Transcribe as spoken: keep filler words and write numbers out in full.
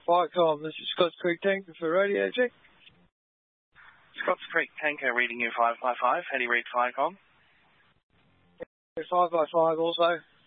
Firecom. This is Scotts Creek Tanker for radio check. Scotts Creek Tanker reading you five by five. Heady read Firecom. five by five also.